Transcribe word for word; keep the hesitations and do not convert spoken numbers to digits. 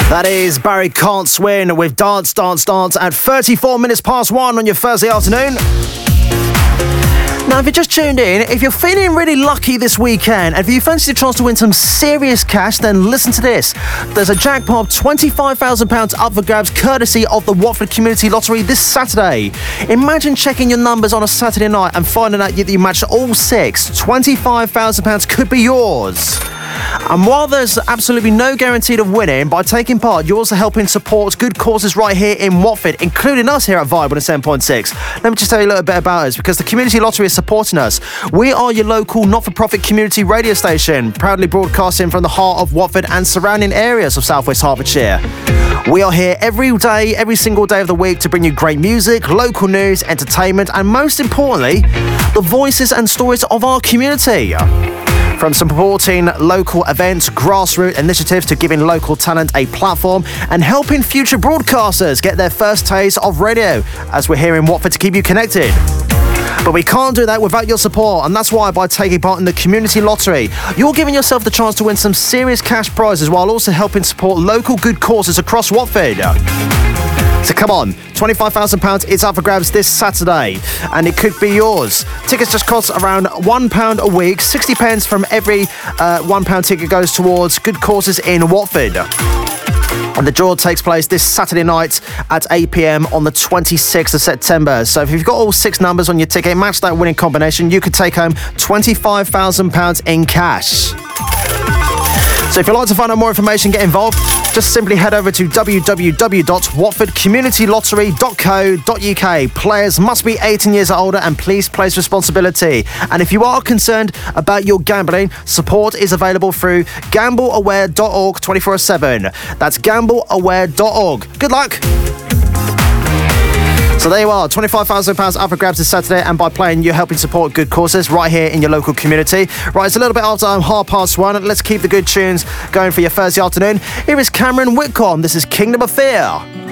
That is Barry Can't Swim with Dance, Dance, Dance at thirty-four minutes past one on your Thursday afternoon. Now, if you just tuned in, if you're feeling really lucky this weekend, and if you fancy the chance to win some serious cash, then listen to this. There's a jackpot of twenty-five thousand pounds up for grabs, courtesy of the Watford Community Lottery this Saturday. Imagine checking your numbers on a Saturday night and finding out that you matched all six. twenty-five thousand pounds could be yours. And while there's absolutely no guarantee of winning, by taking part, you're also helping support good causes right here in Watford, including us here at Vibe one oh seven point six. Let me just tell you a little bit about us, because the Community Lottery is supporting us. We are your local not-for-profit community radio station, proudly broadcasting from the heart of Watford and surrounding areas of South West Hertfordshire. We are here every day, every single day of the week to bring you great music, local news, entertainment, and most importantly, the voices and stories of our community. From supporting local events, grassroots initiatives, to giving local talent a platform and helping future broadcasters get their first taste of radio, as we're here in Watford to keep you connected. But we can't do that without your support, and that's why by taking part in the Community Lottery, you're giving yourself the chance to win some serious cash prizes while also helping support local good causes across Watford. So come on, twenty-five thousand pounds is up for grabs this Saturday, and it could be yours. Tickets just cost around one pound a week. sixty pence from every uh, one pound ticket goes towards good causes in Watford. And the draw takes place this Saturday night at eight p m on the twenty-sixth of September. So if you've got all six numbers on your ticket, match that winning combination, you could take home twenty-five thousand pounds in cash. So if you'd like to find out more information, get involved, just simply head over to w w w dot watford community lottery dot co dot u k. Players must be eighteen years or older, and please play with responsibility. And if you are concerned about your gambling, support is available through gamble aware dot org twenty-four seven. That's gamble aware dot org. Good luck! So there you are, twenty-five thousand pounds up for grabs this Saturday, and by playing, you're helping support good causes right here in your local community. Right, it's a little bit after um, half past one. Let's keep the good tunes going for your Thursday afternoon. Here is Cameron Whitcomb. This is Kingdom of Fear.